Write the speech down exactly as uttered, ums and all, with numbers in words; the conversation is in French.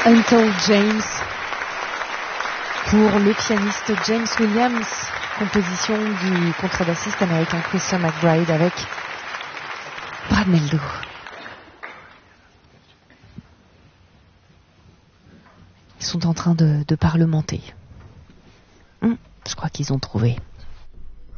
Untold James pour le pianiste James Williams, composition du contrebassiste américain Christian McBride avec Brad Mehldau. Ils sont en train de, de parlementer. Hum, je crois qu'ils ont trouvé.